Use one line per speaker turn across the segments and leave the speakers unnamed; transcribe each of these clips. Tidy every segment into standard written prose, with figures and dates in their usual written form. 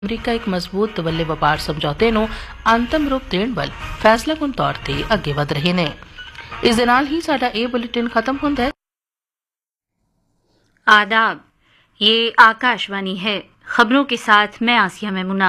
America ਇੱਕ ਮਜ਼ਬੂਤ ਤਵੱਲੇ ਵਪਾਰ ਸਮਝੌਤੇ ਨੂੰ ਅੰਤਮ ਰੂਪ ਦੇਣ ਵੱਲ ਫੈਸਲਾਕੁਨ ਤੌਰ ਤੇ ਅੱਗੇ ਵਧ ਰਹੇ ਨੇ। ਇਸ ਦੇ ਨਾਲ ਹੀ ਸਾਡਾ ਇਹ ਬੁਲੇਟਿਨ ਖਤਮ ਹੁੰਦਾ ਹੈ।
आदाब, ये आकाशवाणी है। खबरों के साथ मैं आसिया मैमुना।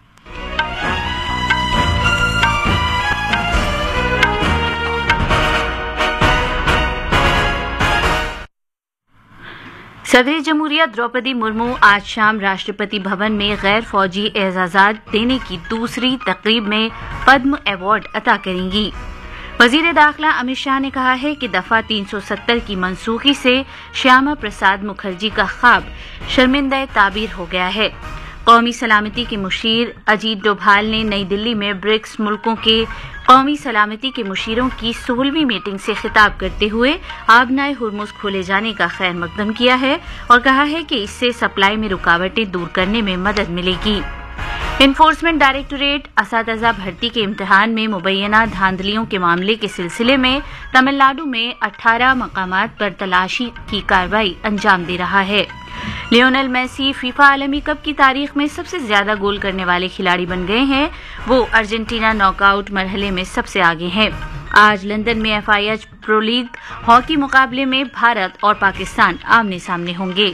सदर जमहूरिया द्रौपदी मुर्मू आज शाम राष्ट्रपति भवन में गैर फौजी एजाजात देने की दूसरी तकरीब में पद्म अवार्ड अता करेंगी। वजीर दाखिला अमित शाह ने कहा है कि दफा 370 की मनसूखी से श्यामा प्रसाद मुखर्जी का ख्वाब शर्मिंदा ताबीर हो गया है। कौमी सलामती के मुशीर अजीत डोभाल ने नई दिल्ली में ब्रिक्स मुल्कों के कौमी सलामती के मुशीरों की 16वीं मीटिंग से खिताब करते हुए आबनाए हुर्मुज खोले जाने का खैर मकदम किया है और कहा है कि इससे सप्लाई में रुकावटें दूर करने में मदद मिलेगी। इन्फोर्समेंट डायरेक्टोरेट असातिज़ा भर्ती के इम्तिहान में मुबैना धांधलियों के मामले के सिलसिले में तमिलनाडु में 18 मकामात पर तलाशी की कार्रवाई अंजाम दे रहा है। लियोनेल मेसी फीफा आलमी कप की तारीख में सबसे ज्यादा गोल करने वाले खिलाड़ी बन गए हैं। वो अर्जेंटीना नॉकआउट मरहले में सबसे आगे हैं। आज लंदन में FIH प्रो लीग हॉकी मुकाबले में भारत और पाकिस्तान आमने सामने होंगे।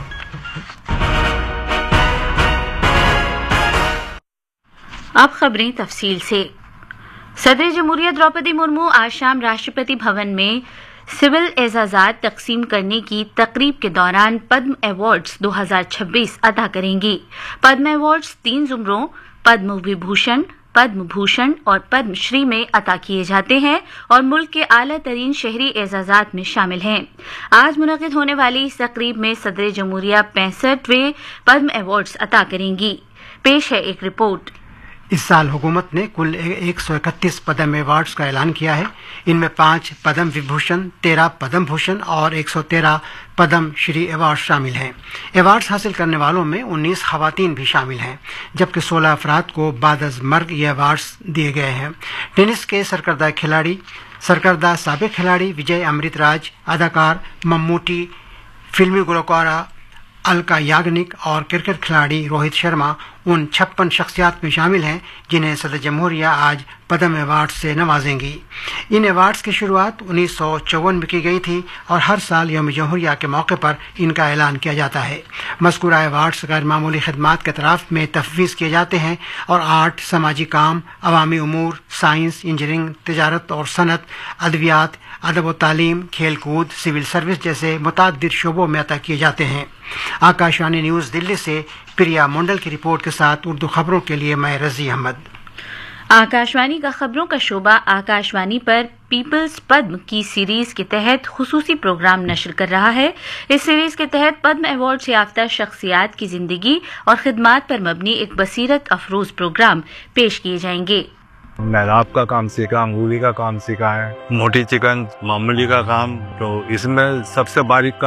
अब खबरें तफसील से। सदर जमहूरिया द्रौपदी मुर्मू आज शाम राष्ट्रपति भवन में सिविल एजाजात तकसीम करने की तकरीब के दौरान पद्म अवार्ड्स 2026 अदा करेंगी। पद्म अवार्ड्स 3 जुमरों पद्म विभूषण, पद्म भूषण और पद्म श्री में अता किए जाते हैं और मुल्क के आला तरीन शहरी एजाजात में शामिल हैं। आज मुनक़िद होने वाली इस तकरीब में सदर जमहूरिया 65वें पद्म अवार्ड्स अता करेंगी। पेश है एक रिपोर्ट।
इस साल हुकूमत ने कुल 131 पद्म अवार्ड्स का ऐलान किया है। इनमें 5 पद्म विभूषण, 13 पद्म भूषण और 113 पद्म श्री अवार्ड शामिल हैं। अवार्ड्स हासिल करने वालों में 19 खवातीन भी शामिल हैं, जबकि 16 अफराद को बादअज़ मर्ग ये अवार्ड्स दिए गए हैं। टेनिस के सरकर्दा साबिक खिलाड़ी विजय अमृतराज, अदाकार मम्मूटी, फिल्मी गुलकारा अलका याग्निक और क्रिकेट खिलाड़ी रोहित शर्मा उन 56 शख्सियात में शामिल हैं जिन्हें सदर जमहूरिया आज पद्म अवार्ड से नवाजेंगी। इन अवार्ड्स की शुरुआत 1954 में की गई थी और हर साल यौम जमहूरिया के मौके पर इनका ऐलान किया जाता है। मज़कूरा अवार्ड्स गैर मामूली खिदमात के तरफ में तफवीज़ किए जाते हैं और आर्ट, समाजी काम, अवामी उमूर, साइंस, इंजीनियरिंग, तिजारत और सनत, अदवियात, अदब व तालीम, खेल कूद, सिविल सर्विस जैसे मुतअद्दिद शोबों में अता किए जाते हैं। आकाशवाणी न्यूज़ दिल्ली से प्रिया मंडल की रिपोर्ट के साथ उर्दू खबरों के लिए मैं रजी अहमद।
आकाशवाणी का खबरों का शोबा आकाशवाणी पर पीपल्स पद्म की सीरीज के तहत खुसूसी प्रोग्राम नशर कर रहा है। इस सीरीज के तहत पद्म अवार्ड से याफ्ता शख्सियात की जिंदगी और खिदमात पर मबनी एक बसीरत अफरोज प्रोग्राम पेश किए जाएंगे।
मेहराब का काम सीखा, अंगूरी का काम सीखा है, मोटी चिकन मामूली का काम, तो इसमें सबसे बारीक